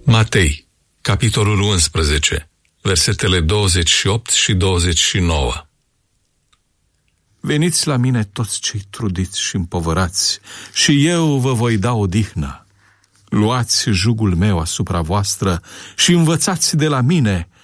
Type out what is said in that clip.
Matei, capitolul 11, versetele 28 și 29. Veniți la mine toți cei trudiți și împovărați, și eu vă voi da odihnă. Luați jugul meu asupra voastră și învățați de la mine,